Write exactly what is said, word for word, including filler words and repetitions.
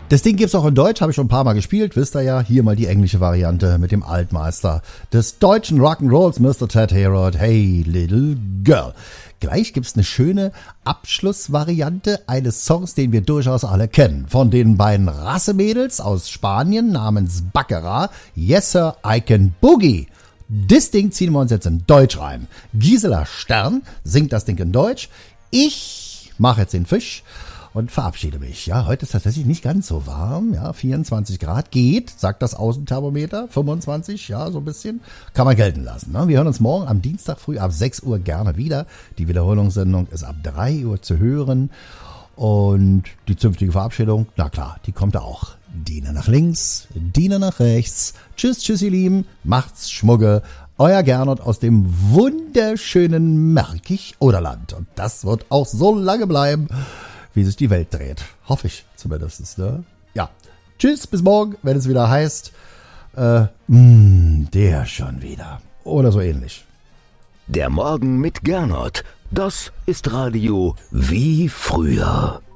Das Ding gibt's auch in Deutsch, habe ich schon ein paar Mal gespielt, wisst ihr ja. Hier mal die englische Variante mit dem Altmeister des deutschen Rock'n'Rolls, Mister Ted Hayward, Hey Little Girl. Gleich gibt's eine schöne Abschlussvariante eines Songs, den wir durchaus alle kennen. Von den beiden Rassemädels aus Spanien namens Baccara, Yes Sir, I Can Boogie. Das Ding ziehen wir uns jetzt in Deutsch rein. Gisela Stern singt das Ding in Deutsch. Ich mache jetzt den Fisch und verabschiede mich. Ja, heute ist tatsächlich nicht ganz so warm. Ja, vierundzwanzig Grad geht, sagt das Außenthermometer. fünfundzwanzig, ja, so ein bisschen. Kann man gelten lassen. Ne? Wir hören uns morgen am Dienstag früh ab sechs Uhr gerne wieder. Die Wiederholungssendung ist ab drei Uhr zu hören. Und die zünftige Verabschiedung, na klar, die kommt auch. Diener nach links, Diener nach rechts. Tschüss, tschüss, ihr Lieben. Macht's Schmugge. Euer Gernot aus dem wunderschönen Märkisch-Oderland. Und das wird auch so lange bleiben, wie sich die Welt dreht. Hoffe ich zumindest, ne? Ja. Tschüss, bis morgen, wenn es wieder heißt, äh, mh, der schon wieder. Oder so ähnlich. Der Morgen mit Gernot. Das ist Radio wie früher.